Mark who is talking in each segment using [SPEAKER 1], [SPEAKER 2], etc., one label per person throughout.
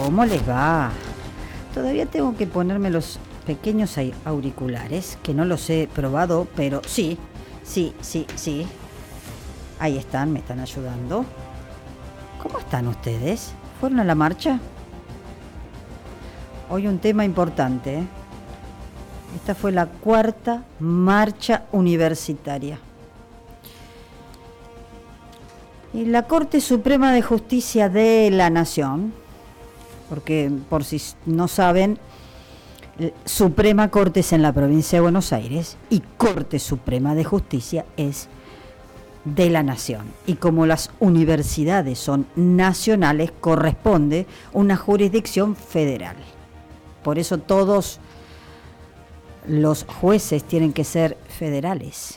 [SPEAKER 1] ¿Cómo les va? Todavía tengo que ponerme los pequeños auriculares, que no los he probado, pero sí. Ahí están, me están ayudando. ¿Cómo están ustedes? ¿Fueron a la marcha? Hoy un tema importante, ¿eh? Esta fue la 4ª marcha universitaria. Y la Corte Suprema de Justicia de la Nación, porque por si no saben, Suprema Corte es en la provincia de Buenos Aires y Corte Suprema de Justicia es de la Nación. Y como las universidades son nacionales, corresponde una jurisdicción federal. Por eso todos los jueces tienen que ser federales.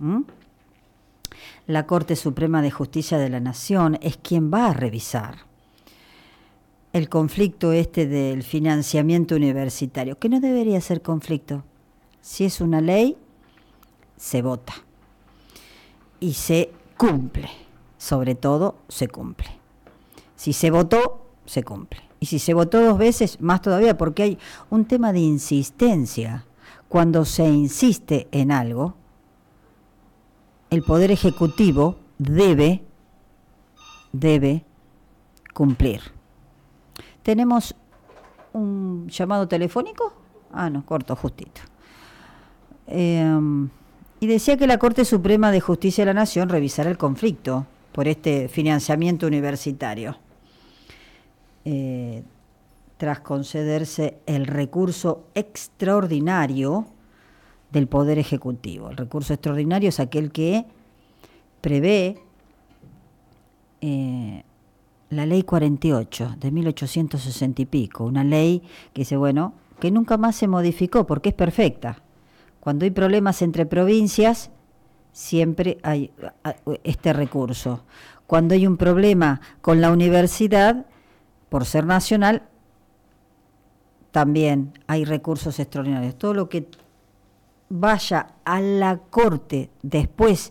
[SPEAKER 1] La Corte Suprema de Justicia de la Nación es quien va a revisar el conflicto del financiamiento universitario, que no debería ser conflicto. Si es una ley, se vota y se cumple. Sobre todo, se cumple. Si se votó, se cumple. Y si se votó 2 veces, más todavía, porque hay un tema de insistencia. Cuando se insiste en algo, el Poder Ejecutivo debe cumplir. ¿Tenemos un llamado telefónico? No, corto, justito. Y decía que la Corte Suprema de Justicia de la Nación revisará el conflicto por este financiamiento universitario. Tras concederse el recurso extraordinario del Poder Ejecutivo. El recurso extraordinario es aquel que prevé la Ley 48 de 1860 y pico, una ley que dice, que nunca más se modificó porque es perfecta. Cuando hay problemas entre provincias, siempre hay este recurso. Cuando hay un problema con la universidad, por ser nacional, también hay recursos extraordinarios. Todo lo que vaya a la Corte después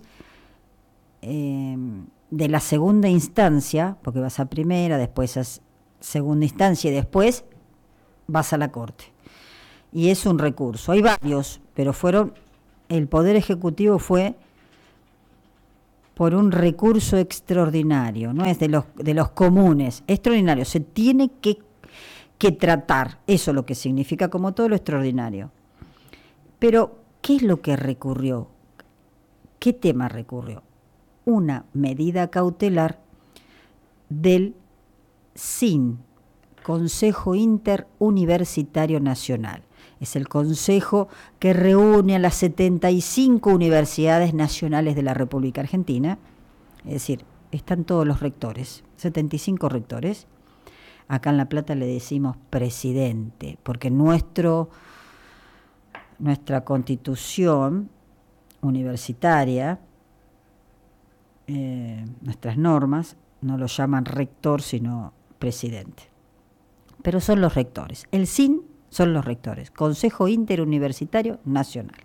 [SPEAKER 1] de la segunda instancia, porque vas a primera, después a segunda instancia y después vas a la Corte. Y es un recurso. Hay varios, pero el Poder Ejecutivo fue por un recurso extraordinario, no es de los comunes, extraordinario. Se tiene que tratar, eso es lo que significa como todo lo extraordinario. Pero, ¿qué es lo que recurrió? ¿Qué tema recurrió? Una medida cautelar del SIN, Consejo Interuniversitario Nacional. Es el consejo que reúne a las 75 universidades nacionales de la República Argentina. Es decir, están todos los rectores, 75 rectores. Acá en La Plata le decimos presidente, porque nuestra constitución universitaria, nuestras normas, no lo llaman rector, sino presidente. Pero son los rectores. El SIN son los rectores, Consejo Interuniversitario Nacional.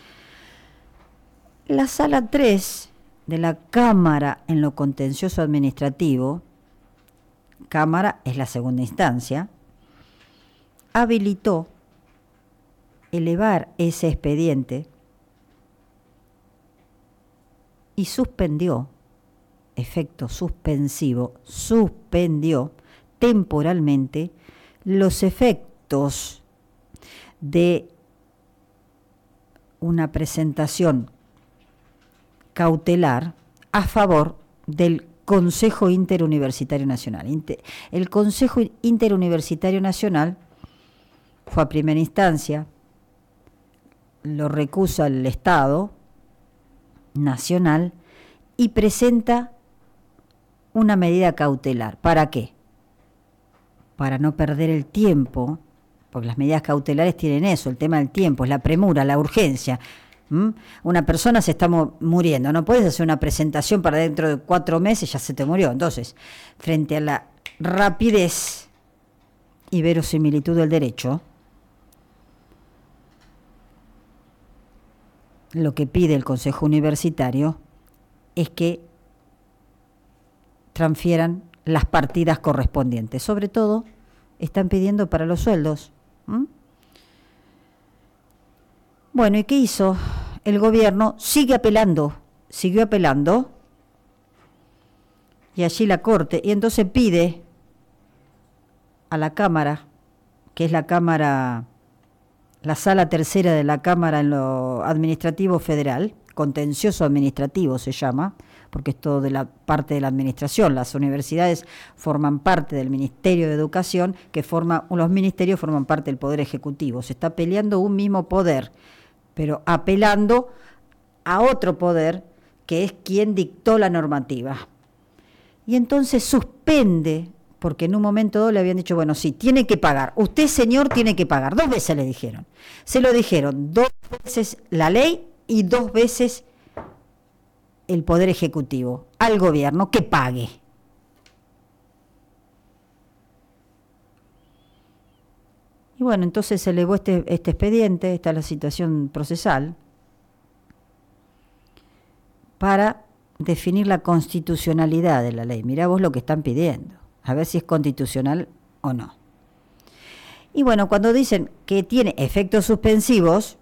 [SPEAKER 1] La Sala 3 de la Cámara en lo Contencioso Administrativo, Cámara es la segunda instancia, habilitó elevar ese expediente y suspendió, efecto suspensivo, suspendió temporalmente los efectos de una presentación cautelar a favor del Consejo Interuniversitario Nacional. El Consejo Interuniversitario Nacional fue a primera instancia, lo recusa el Estado Nacional y presenta una medida cautelar. ¿Para qué? Para no perder el tiempo, porque las medidas cautelares tienen eso, el tema del tiempo, es la premura, la urgencia. Una persona se está muriendo, no puedes hacer una presentación para dentro de 4 meses, ya se te murió. Entonces, frente a la rapidez y verosimilitud del derecho, lo que pide el Consejo Universitario es que transfieran las partidas correspondientes, sobre todo están pidiendo para los sueldos. ¿Mm? Bueno, ¿y qué hizo? El gobierno siguió apelando, y allí la Corte, y entonces pide a la Cámara, que es la Cámara, la Sala Tercera de la Cámara en lo administrativo federal, contencioso administrativo se llama, porque es todo de la parte de la administración. Las universidades forman parte del Ministerio de Educación, los ministerios forman parte del Poder Ejecutivo. Se está peleando un mismo poder, pero apelando a otro poder que es quien dictó la normativa. Y entonces suspende, porque en un momento dado le habían dicho, bueno, sí, tiene que pagar. Usted, señor, tiene que pagar. 2 veces le dijeron. Se lo dijeron 2 veces la ley y 2 veces el Poder Ejecutivo al gobierno que pague. Y bueno, entonces se elevó este expediente, esta es la situación procesal, para definir la constitucionalidad de la ley. Mirá vos lo que están pidiendo, a ver si es constitucional o no. Y bueno, cuando dicen que tiene efectos suspensivos,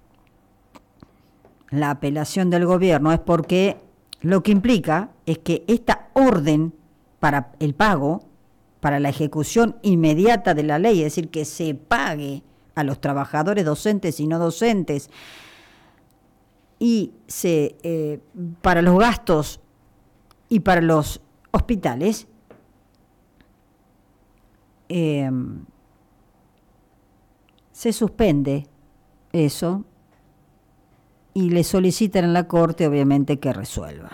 [SPEAKER 1] la apelación del gobierno es porque lo que implica es que esta orden para el pago, para la ejecución inmediata de la ley, es decir, que se pague a los trabajadores docentes y no docentes, y para los gastos y para los hospitales, se suspende eso y le solicitan a la Corte, obviamente, que resuelva.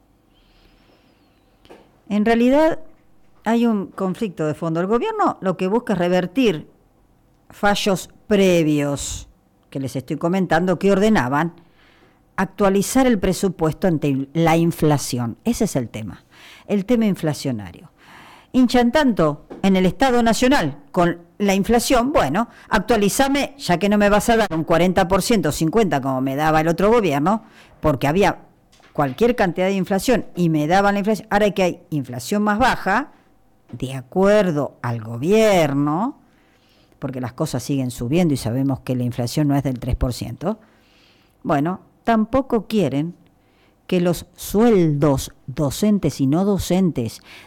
[SPEAKER 1] En realidad hay un conflicto de fondo. El gobierno lo que busca es revertir fallos previos que les estoy comentando, que ordenaban actualizar el presupuesto ante la inflación. Ese es el tema inflacionario. Hinchan tanto en el Estado Nacional con la inflación, bueno, actualizame, ya que no me vas a dar un 40%, 50% como me daba el otro gobierno, porque había cualquier cantidad de inflación y me daban la inflación. Ahora que hay inflación más baja, de acuerdo al gobierno, porque las cosas siguen subiendo y sabemos que la inflación no es del 3%, bueno, tampoco quieren que los sueldos docentes y no docentes